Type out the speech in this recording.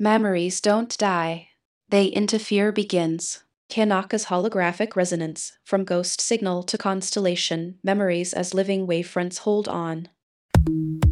Memories don't die. They interfere begins. Kanaka's holographic resonance, from ghost signal to constellation, memories as living wavefronts hold on.